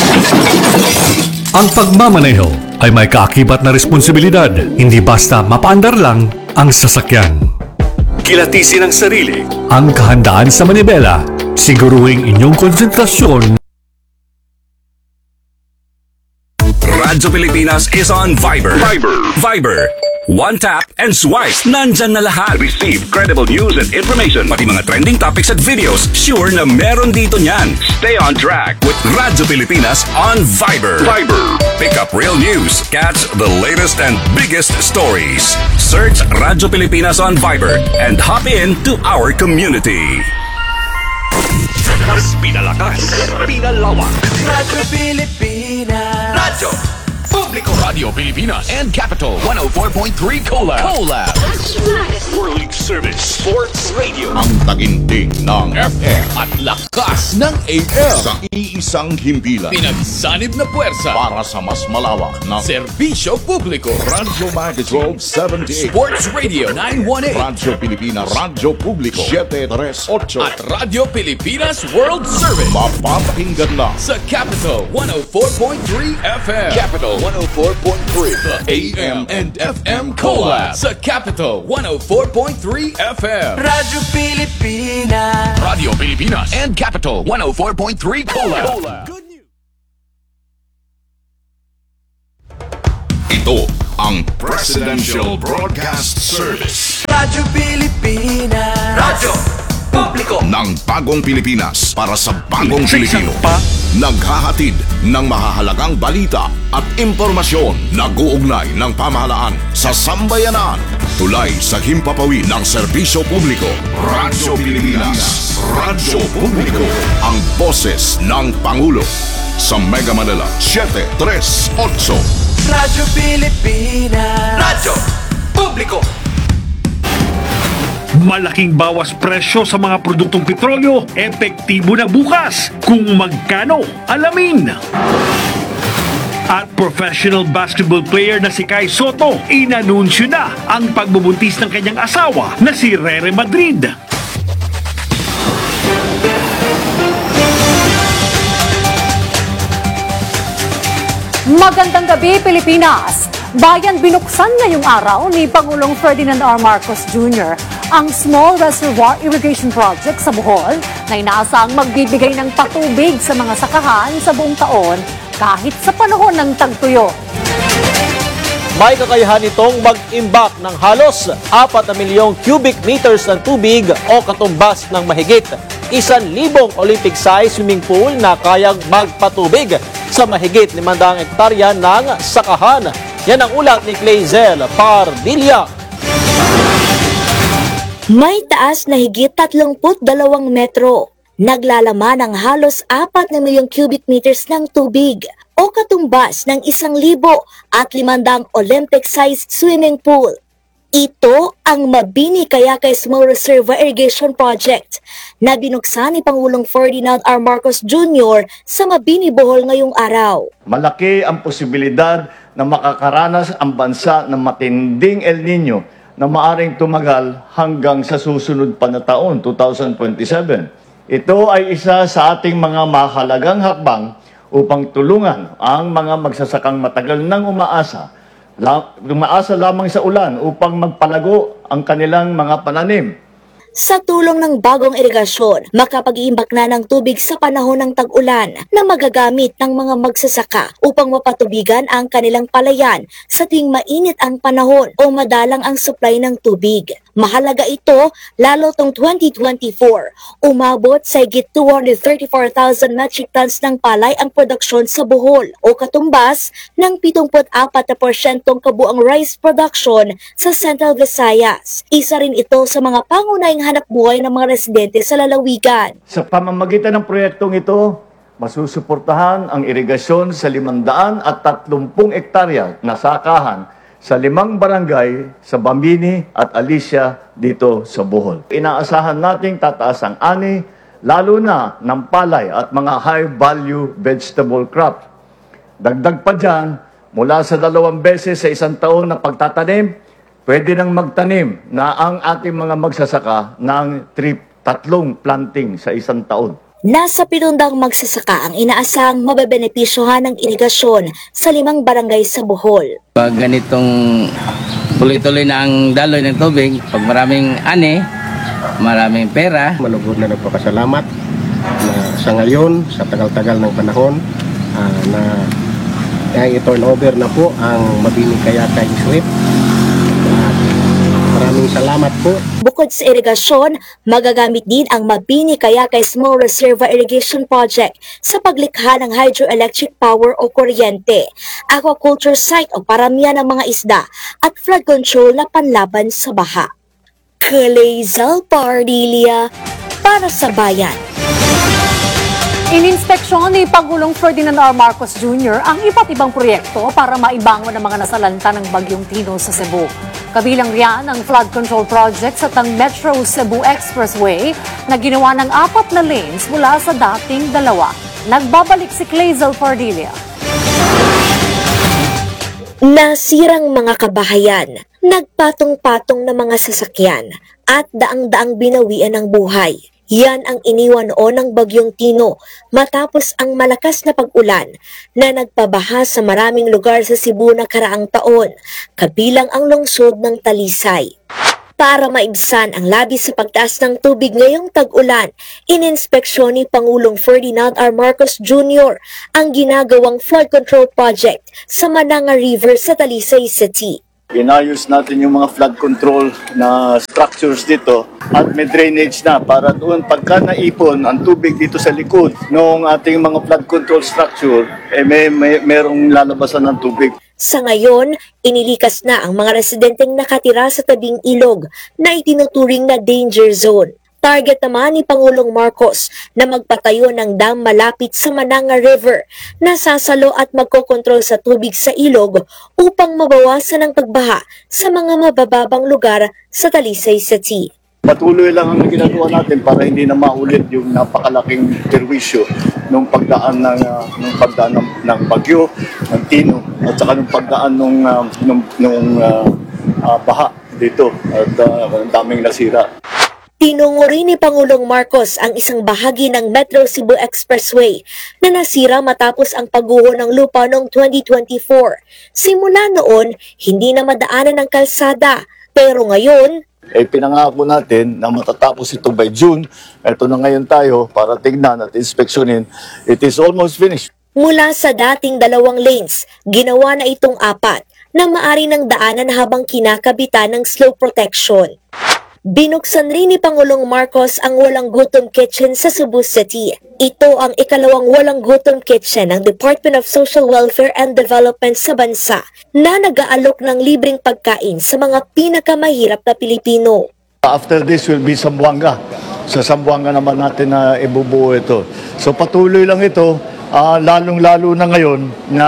Ang pagmamaneho ay may kaakibat na responsibilidad, hindi basta mapaandar lang ang sasakyan. Kilatisin ang sarili, ang kahandaan sa manibela, siguruhing inyong konsentrasyon. Radyo Pilipinas is on Viber. Viber. Viber. One tap and swipe. Nandyan na lahat. Receive credible news and information. Pati mga trending topics at videos. Sure na meron dito niyan. Stay on track with Radyo Pilipinas on Viber. Viber. Pick up real news. Catch the latest and biggest stories. Search Radyo Pilipinas on Viber and hop in to our community. Mas pinalakas, pinalawak. Radyo Pilipinas. Radyo Publiko Radio Pilipinas and Capital one oh four point three Collab. Collab. World League Service. Service. Sports Radio. Ang taginting ng F M At lakas ng A M. sa iisang himpilan Pinagsanib na puwersa. para sa mas malawak na Serbisyo publiko. Radyo Mag twelve seventy-eight, Sports Radio nine one eight. Radyo Pilipinas, Radyo Publiko seven three eight, At Radyo Pilipinas World Service. mapapakinggan lang Sa Capital one oh four point three F M. Capital one oh four point three. The A M and F M Collab. Sa Capital one oh four point three F M. Radyo Pilipinas. Radio Pilipinas and Capital one oh four point three Collab. Good news. ito ang Presidential Broadcast Service Radyo Pilipinas. Radyo Publiko. ng bagong Pilipinas para sa bagong Pilipino. Naghahatid ng mahahalagang balita at impormasyon na guugnay ng pamahalaan sa sambayanan. Tulay sa himpapawid ng serbisyo publiko. Radyo Pilipinas. Radyo Publiko. Ang boses ng Pangulo. Sa Mega Manila, seven three eight. Radyo Pilipinas. Radyo Publiko. Malaking bawas presyo sa mga produktong petrolyo, epektibo na bukas. Kung magkano, alamin. At professional basketball player na si Kai Soto, inanunsyo na ang pagbubuntis ng kanyang asawa na si Rere Madrid. Magandang gabi, Pilipinas! Bayan binuksan ngayong araw ni Pangulong Ferdinand R. Marcos Junior ang Small Reservoir Irrigation Project sa Bohol na inaasang magbibigay ng patubig sa mga sakahan sa buong taon kahit sa panahon ng tagtuyo. May kakayahan itong mag-imbak ng halos apat na milyong cubic meters ng tubig o katumbas ng mahigit isang libong Olympic-size swimming pool na kayang magpatubig sa mahigit limandang hektarya ng sakahan. Yan ang ulat ni Clazel Pardilla. May taas na higit tatlongput dalawang metro. Naglalaman ng halos apat na milyong cubic meters ng tubig o katumbas ng isang libo at limandang Olympic-sized swimming pool. Ito ang Mabini Cayacay Small Reservoir Irrigation Project na binuksan ni Pangulong Ferdinand R. Marcos Junior sa Mabini, Bohol ngayong araw. Malaki ang posibilidad na makakaranas ang bansa ng matinding El Nino na maaring tumagal hanggang sa susunod pa na taon, two thousand twenty-seven. Ito ay isa sa ating mga mahalagang hakbang upang tulungan ang mga magsasakang matagal nang umaasa umaasa lamang sa ulan upang magpalago ang kanilang mga pananim. Sa tulong ng bagong irigasyon, makapag-iimbak na ng tubig sa panahon ng tag-ulan na magagamit ng mga magsasaka upang mapatubigan ang kanilang palayan sa tuwing mainit ang panahon o madalang ang supply ng tubig. Mahalaga ito lalo tong twenty twenty-four. Umabot sa higit two hundred thirty-four thousand metric tons ng palay ang produksyon sa Bohol o katumbas ng seventy-four na porsyentong kabuang rice production sa Central Visayas. Isa rin ito sa mga pangunahing hanap buhay ng mga residente sa lalawigan. Sa pamamagitan ng proyektong ito, masusuportahan ang irigasyon sa limandaan at tatlumpung hektarya na sakahan sa limang barangay sa Bambini at Alicia dito sa Bohol. Inaasahan nating tataas ang ani, lalo na ng palay at mga high-value vegetable crops. Dagdag pa dyan, mula sa dalawang beses sa isang taon na pagtatanim, pwede nang magtanim na ang ating mga magsasaka ng trip, tatlong planting sa isang taon. Nasa pitundang magsasaka ang inaasahang mabebenepisyohan ng irigasyon sa limang barangay sa Bohol. Pag ganitong tuloy-tuloy na ang daloy ng tubig, pag maraming ani, maraming pera. Malugod na nagpapasalamat na sa ngayon, sa tagal-tagal ng panahon, uh, na ay i-turn over na po ang Mabini Cayacay Swift. Maraming salamat po. Bukod sa irigasyon, magagamit din ang Mabini Cayacay Small Reservoir Irrigation Project sa paglikha ng hydroelectric power o kuryente, aquaculture site o paramihan ng mga isda at flood control na panlaban sa baha. Clazel Pardilla para sa Bayan. Ininspeksyon ni Pangulong Ferdinand R. Marcos Junior ang iba't ibang proyekto para maibangon ang mga nasalanta ng Bagyong Tino sa Cebu. Kabilang riyan ang flood control project sa Tang Metro Cebu Expressway na ginawa ng apat na lanes mula sa dating dalawa. Nagbabalik si Clazel Pardilia. Nasirang mga kabahayan, nagpatong-patong na mga sasakyan at daang-daang binawian ng buhay. Yan ang iniwan noon ng Bagyong Tino matapos ang malakas na pag-ulan na nagpabaha sa maraming lugar sa Cebu na karaang taon, kabilang ang lungsod ng Talisay. Para maibsan ang labis sa pagtaas ng tubig ngayong tag-ulan, ininspeksyon ni Pangulong Ferdinand R. Marcos Junior ang ginagawang flood control project sa Mananga River sa Talisay City. Inayos natin yung mga flood control na structures dito at may drainage na para doon pagka naipon ang tubig dito sa likod ng ating mga flood control structure, eh may, may merong lalabasan ng tubig. Sa ngayon, inilikas na ang mga residenteng nakatira sa tabing ilog na itinuturing na danger zone. Target naman ni Pangulong Marcos na magpatayo ng dam malapit sa Mananga River na sasalo at magkokontrol sa tubig sa ilog upang mabawasan ang pagbaha sa mga mabababang lugar sa Talisay City. Patuloy lang ang ginagawa natin para hindi na maulit yung napakalaking perwisyo nung pagdaan ng uh, nung pagdaan ng, ng bagyo, ng Tino at saka nung pagdaan nung uh, nung, nung uh, uh, baha dito at uh, ang daming nasira. Tinungo rin ni Pangulong Marcos ang isang bahagi ng Metro Cebu Expressway na nasira matapos ang pagguho ng lupa noong twenty twenty-four. Simula noon, hindi na madaanan ng kalsada. Pero ngayon, eh pinangako natin na matatapos ito by June. Ito na ngayon tayo para tignan at inspeksyonin. It is almost finished. Mula sa dating dalawang lanes, ginawa na itong apat na maari ng daanan habang kinakabitan ng slow protection. Binuksan rin ni Pangulong Marcos ang Walang Gutom Kitchen sa Cebu City. Ito ang ikalawang Walang Gutom Kitchen ng Department of Social Welfare and Development sa bansa na nag-aalok ng libreng pagkain sa mga pinakamahirap na Pilipino. After this will be Zamboanga. Sa Zamboanga naman natin na ibubuo ito. So patuloy lang ito, uh, lalong-lalo na ngayon na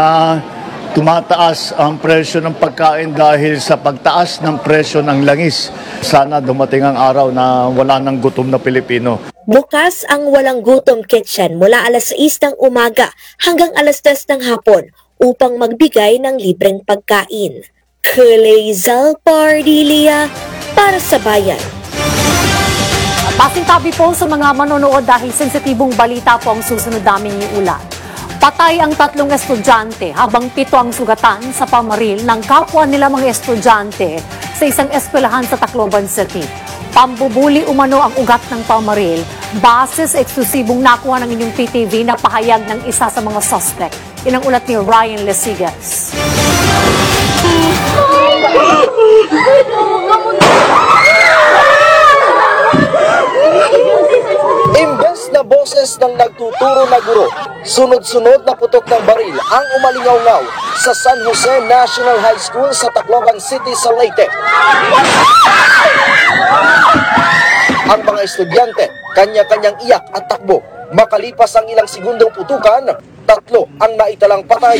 tumataas ang presyo ng pagkain dahil sa pagtaas ng presyo ng langis. Sana dumating ang araw na wala nang gutom na Pilipino. Bukas ang Walang Gutom Kitchen mula alas sais ng umaga hanggang alas tres ng hapon upang magbigay ng libreng pagkain. Clazel Pardilia para sa Bayan. Pasintabi po sa mga manonood dahil sensitibong balita po ang susunod naming iulat. Patay ang tatlong estudyante habang pito ang sugatan sa pamaril ng kapwa nila mga estudyante sa isang eskwelahan sa Tacloban City. Pambubuli umano ang ugat ng pamaril base sa eksklusibong nakuha ng inyong P T V na pahayag ng isa sa mga suspect. Inang ulat ni Ryan Lesigas. Imbes na boses ng nagtuturo na guro, sunod-sunod na putok ng baril ang umalingaw-ngaw sa San Jose National High School sa Tacloban City sa Leyte. Ang mga estudyante, kanya-kanyang iyak at takbo. Makalipas ang ilang segundong putukan, tatlo ang naitalang patay.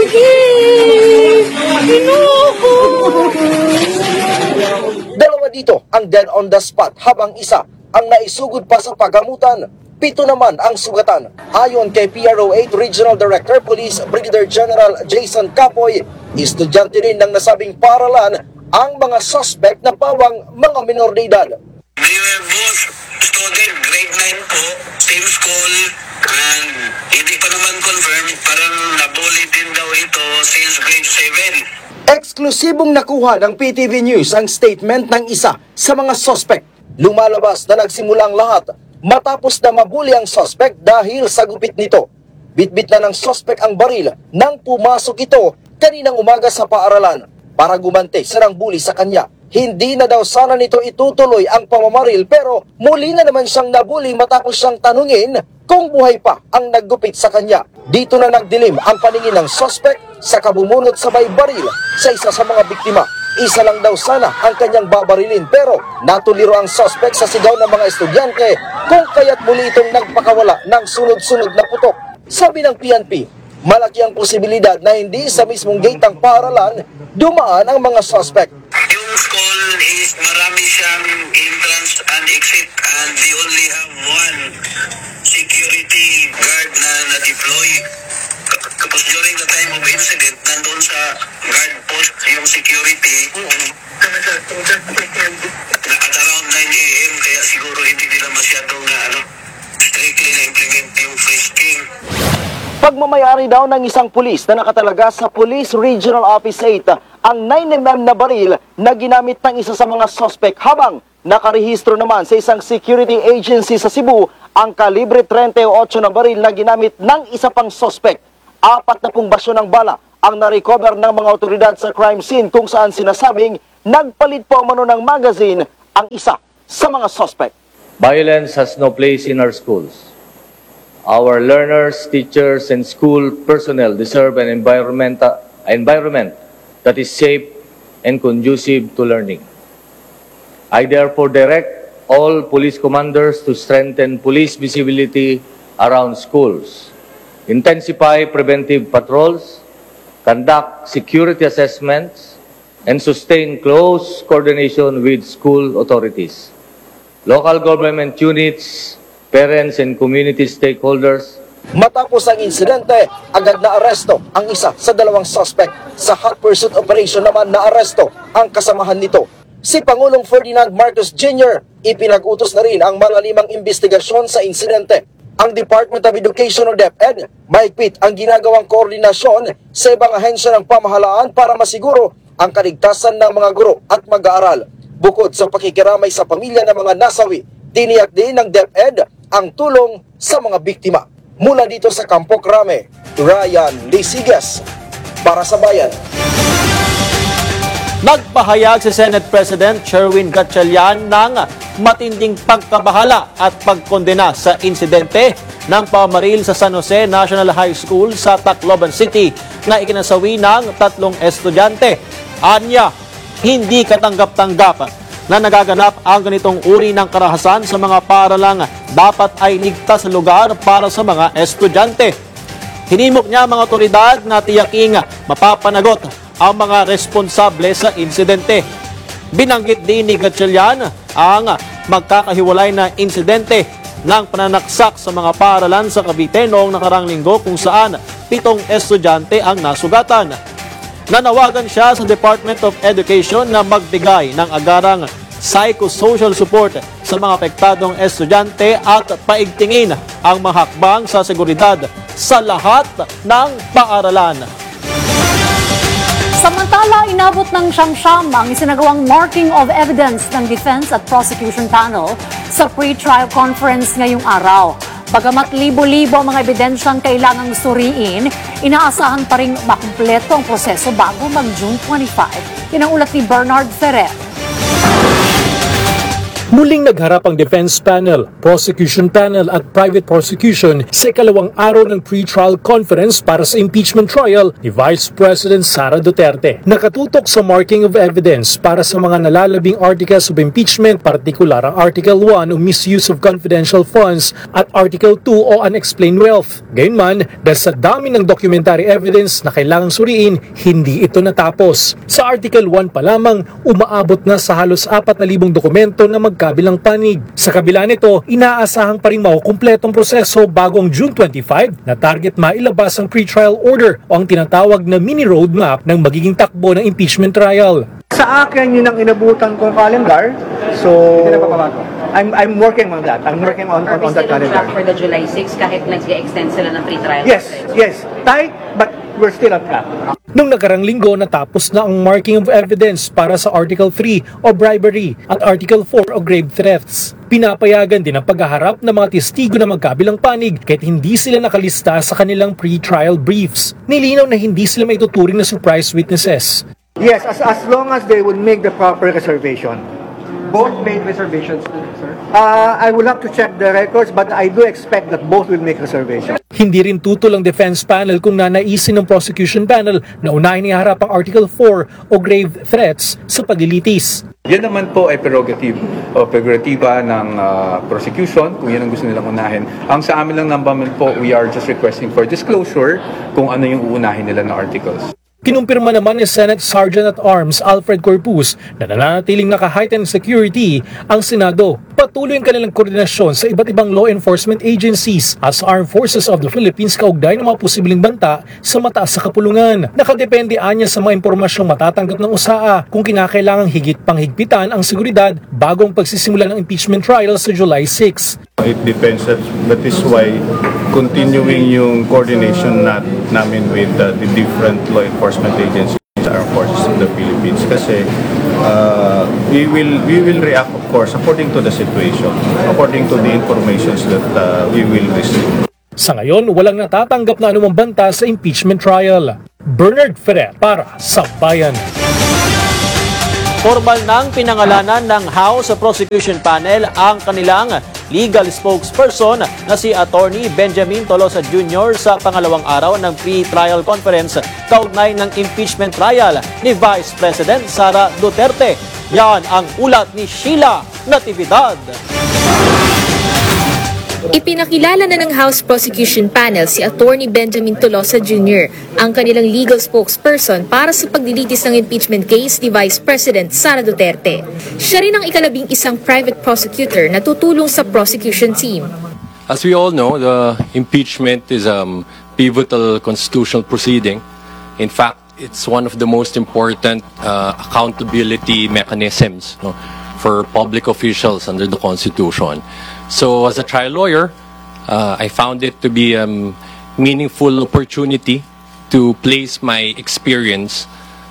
Dalawa dito ang dead on the spot habang isa ang naisugod pa sa pagamutan. Pito naman ang sugatan. Ayon kay P R O eight Regional Director Police Brigadier General Jason Capoy, estudyante rin ng nasabing paaralan ang mga suspect na pawang mga minor de edad. They were both student, grade nine po, same school, and hindi pa naman confirmed, parang nabully din daw ito since grade seven. Eksklusibong nakuha ng P T V News ang statement ng isa sa mga suspect. Lumalabas na nagsimula ang lahat matapos na mabuli ang suspect dahil sa gupit nito. Bitbit na ng suspect ang baril nang pumasok ito kaninang umaga sa paaralan para gumante sa nang bully sa kanya. Hindi na daw sana nito itutuloy ang pamamaril pero muli na naman siyang nabuli matapos siyang tanungin kung buhay pa ang naggupit sa kanya. Dito na nagdilim ang paningin ng suspect sa kabumunot sabay baril sa isa sa mga biktima. Isa lang daw sana ang kanyang babarilin pero natuliro ang suspect sa sigaw ng mga estudyante kung kaya't muli itong nagpakawala ng sunod-sunod na putok. Sabi ng P N P, malaki ang posibilidad na hindi sa mismong gate ng paaralan dumaan ang mga suspect. Yung King's Call is marami siyang entrance and exit and they only have one security guard na na-deploy. K- Tapos during the time of incident, nandun sa guard post yung security. At around nine a m kaya siguro hindi nila masyadong na ano, strictly na-implement yung frisking. Pagmamayari daw ng isang pulis na nakatalaga sa Police Regional Office eight ang nine millimeter na baril na ginamit ng isa sa mga suspect, habang nakarehistro naman sa isang security agency sa Cebu ang kalibre thirty-eight na baril na ginamit ng isa pang suspect. Apat na pung basyo ng bala ang na-recover ng mga otoridad sa crime scene, kung saan sinasabing nagpalit po umano ng magazine ang isa sa mga suspect. Violence has no place in our schools. Our learners, teachers, and school personnel deserve an environment, environment that is safe and conducive to learning. I therefore direct all police commanders to strengthen police visibility around schools, intensify preventive patrols, conduct security assessments, and sustain close coordination with school authorities, local government units, parents and community stakeholders. Matapos ang insidente, agad na aresto ang isa sa dalawang suspect. Sa hot pursuit operation naman na aresto ang kasamahan nito. Si Pangulong Ferdinand Marcos Junior ipinag-utos na rin ang malalimang investigasyon sa insidente. Ang Department of Education o DepEd, mahigpit ang ginagawang koordinasyon sa ibang ahensya ng pamahalaan para masiguro ang kaligtasan ng mga guro at mag-aaral. Bukod sa pakikiramay sa pamilya ng mga nasawi, tiniyak din ng DepEd ang tulong sa mga biktima. Mula dito sa Campo Crame, Ryan Lisigas para sa Bayan. Nagpahayag si Senate President Sherwin Gatchalian ng matinding pagkabahala at pagkondena sa insidente ng pamaril sa San Jose National High School sa Tacloban City na ikinasawi ng tatlong estudyante. Anya, hindi katanggap-tanggap na nagaganap ang ganitong uri ng karahasan sa mga paaralang dapat ay ligtas na lugar para sa mga estudyante. Hinimok niya mga otoridad na tiyaking mapapanagot ang mga responsable sa insidente. Binanggit din ni Gatchalian ang magkakahiwalay na insidente ng pananaksak sa mga paaralan sa Cavite noong nakarang linggo, kung saan pitong estudyante ang nasugatan. Nanawagan siya sa Department of Education na magbigay ng agarang psychosocial support sa mga apektadong estudyante at paigtingin ang mga hakbang sa seguridad sa lahat ng paaralan. Samantala, inabot ng siyam-siyam ang isinagawang marking of evidence ng Defense at Prosecution Panel sa pre-trial conference ngayong araw. Bagamat libo-libo ang mga ebidensyang kailangang suriin, inaasahan pa rin makumpleto ang proseso bago mag-June twenty-five. Yan ang ulat ni Bernard Ferrer. Muling nagharap ang Defense Panel, Prosecution Panel at Private Prosecution sa ikalawang araw ng pre-trial conference para sa impeachment trial ni Vice President Sara Duterte. Nakatutok sa marking of evidence para sa mga nalalabing articles of impeachment, partikular ang Article one o misuse of confidential funds at Article two o unexplained wealth. Gayunman, dahil sa dami ng documentary evidence na kailangang suriin, hindi ito natapos. Sa Article one pa lamang, umaabot na sa halos apat na libong dokumento na mag kabilang panig. Sa kabila nito, inaasahang pa rin makukumpletong proseso bago ang June twenty-five na target mailabas ang pre-trial order o ang tinatawag na mini roadmap ng magiging takbo ng impeachment trial. Sa akin, yun ang inabutan kong calendar. So, I'm I'm working on that. I'm working on, on, on that calendar. For the July sixth, kahit nag-extend sila ng pre-trial? Yes, yes. Tight, but we're still on track. Nung nakarang linggo, natapos na ang marking of evidence para sa Article three o bribery at Article four o grave thefts. Pinapayagan din ang paghaharap ng mga testigo na magkabilang panig kahit hindi sila nakalista sa kanilang pre-trial briefs. Nilinaw na hindi sila maituturing na surprise witnesses. Yes, as as long as they would make the proper reservation. Both made reservations, sir? Uh, I will have to check the records, but I do expect that both will make reservations. Hindi rin tutol ang defense panel kung nanaisin ng prosecution panel na unahin iharap ang Article four o grave threats sa paglilitis. Yan naman po ay prerogative o prerogatiba ng uh, prosecution kung yan ang gusto nilang unahin. Ang sa amin lang naman po, we are just requesting for disclosure kung ano yung uunahin nila na articles. Kinumpirma naman ni Senate Sergeant at Arms Alfred Corpus na nananatiling naka-heightened security ang Senado. Patuloy ang kanilang koordinasyon sa iba't ibang law enforcement agencies at sa Armed Forces of the Philippines kaugnay ng mga posibleng banta sa mataas sa kapulungan. Nakadepende anya sa mga impormasyong matatanggap ng U S A A kung kinakailangang higit pang higpitan ang seguridad bagong pagsisimula ng impeachment trial sa July sixth. It depends. That, that is why continuing yung coordination nat, namin with uh, the different law enforcement agencies and Armed Forces of the Philippines kasi uh, we will we will react of course according to the situation, according to the informations that uh, we will receive. Sa ngayon, walang natatanggap na anumang banta sa impeachment trial. Bernard Ferrer para sa Bayan. Formal nang pinangalanan ng House Prosecution Panel ang kanilang legal spokesperson na si Attorney Benjamin Tolosa Junior sa pangalawang araw ng pre-trial conference kaugnay ng impeachment trial ni Vice President Sara Duterte. Yan ang ulat ni Sheila Natividad. Ipinakilala na ng House Prosecution Panel si Attorney Benjamin Tolosa Junior, ang kanilang legal spokesperson para sa paglilitis ng impeachment case ni Vice President Sara Duterte. Siya rin ang ikalabing isang private prosecutor na tutulong sa prosecution team. As we all know, the impeachment is a um, pivotal constitutional proceeding. In fact, it's one of the most important uh, accountability mechanisms, no, for public officials under the Constitution. So as a trial lawyer, uh, I found it to be a um, meaningful opportunity to place my experience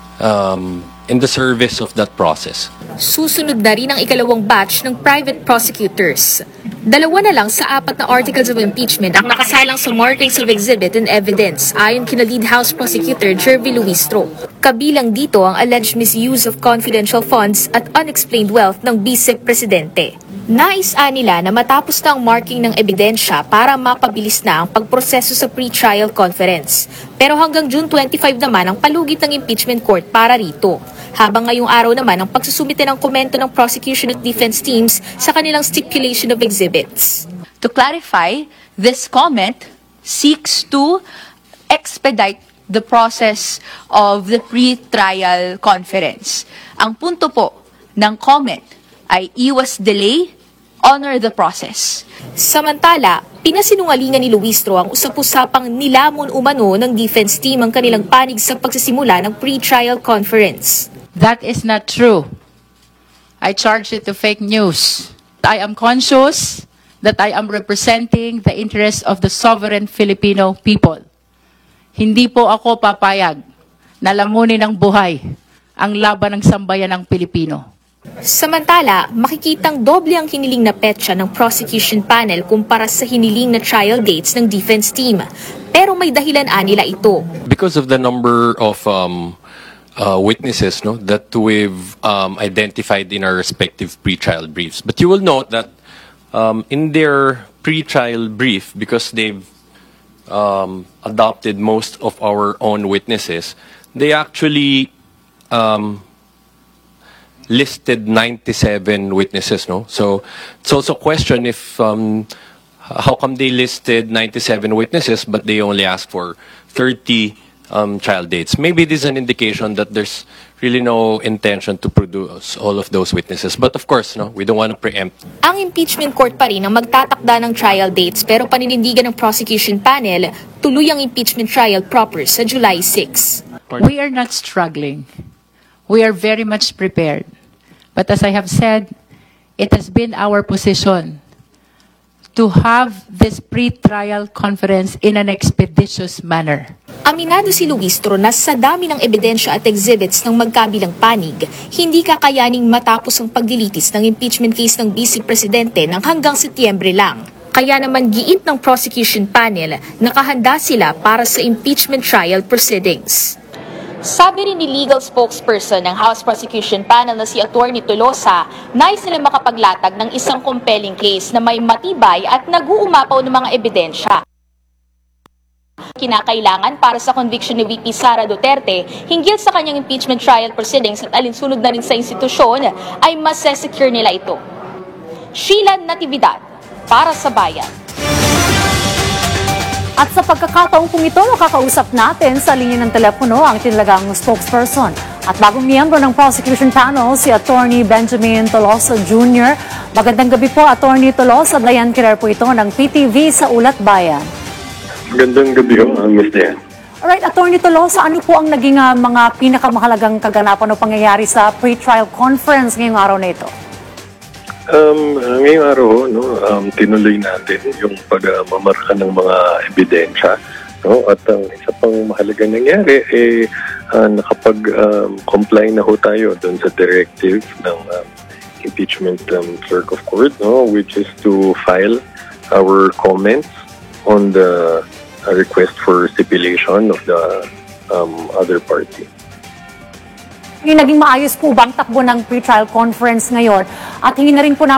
um, in the service of that process. Susunod na rin ang ikalawang batch ng private prosecutors. Dalawa na lang sa apat na articles of impeachment ang nakasalang sa markings of exhibit and evidence ayon kina lead House Prosecutor Jervy Luistro. Kabilang dito ang alleged misuse of confidential funds at unexplained wealth ng Vice Presidente. Nais-a nila na matapos na ang marking ng ebidensya para mapabilis na ang pagproseso sa pre-trial conference. Pero hanggang June twenty-five naman ang palugit ng impeachment court para rito. Habang ngayong araw naman ang pagsusumite ng komento ng prosecution at defense teams sa kanilang stipulation of exhibits. To clarify, this comment seeks to expedite the process of the pre-trial conference. Ang punto po ng comment ay iwas delay, honor the process. Samantala, pinasinungalingan ni Luistro ang usap-usapang nilamon umano ng defense team ang kanilang panig sa pagsisimula ng pre-trial conference. That is not true. I charge it to fake news. I am conscious that I am representing the interests of the sovereign Filipino people. Hindi po ako papayag na lamunin ng buhay ang laban ng sambayan ng Pilipino. Samantala, makikitang doble ang hiniling na petsa ng prosecution panel kumpara sa hiniling na trial dates ng defense team. Pero may dahilan nila ito. Because of the number of um, uh, witnesses no, that we've um, identified in our respective pre-trial briefs. But you will note that um, in their pre-trial brief, because they've um, adopted most of our own witnesses, they actually um, listed ninety-seven witnesses, no? So it's also a question if um, how come they listed ninety-seven witnesses but they only asked for thirty um, trial dates? Maybe this is an indication that there's really no intention to produce all of those witnesses. But of course, no, we don't want to preempt. Ang impeachment court pa rin ang magtatakda ng trial dates pero paninindigan ng prosecution panel, tuloy ang impeachment trial proper sa July sixth. We are not struggling. We are very much prepared. But as I have said, it has been our position to have this pre-trial conference in an expeditious manner. Aminado si Luistro na sa dami ng ebidensya at exhibits ng magkabilang panig, hindi kakayaning matapos ang paglilitis ng impeachment case ng Vice Presidente ng hanggang Setyembre lang. Kaya naman giit ng prosecution panel, nakahanda sila para sa impeachment trial proceedings. Sabi rin ni legal spokesperson ng House Prosecution Panel na si Attorney Tolosa, nais nila makapaglatag ng isang compelling case na may matibay at nag-uumapaw ng mga ebidensya. Kinakailangan para sa conviction ni V P Sara Duterte hinggil sa kanyang impeachment trial proceedings at alinsunod na rin sa institusyon ay mas-secure nila ito. Sheila Natividad, para sa Bayan. At sa pagkakataong kung ito, makakausap natin sa linya ng telepono ang tinalagang spokesperson at bagong miyembro ng prosecution panel, si Attorney Benjamin Tolosa Junior Magandang gabi po, Attorney Tolosa. Dayan Kirar po ito ng P T V sa Ulat Bayan. Magandang gabi ho, Miz Dayan. Alright, Attorney Tolosa, ano po ang naging uh, mga pinakamahalagang kaganapan o pangyayari sa pre-trial conference ngayong araw na ito? Um, ngayong araw, no, um, tinuloy natin yung pagmamarka ng mga ebidensya. No? At ang isa pang mahalagang nangyari, eh, uh, nakapag-comply um, na ho tayo doon sa directive ng um, impeachment um, clerk of court, no? Which is to file our comments on the uh, request for stipulation of the um, other party. Yung naging maayos po bang takbo ng pre-trial conference ngayon at hindi na rin po namin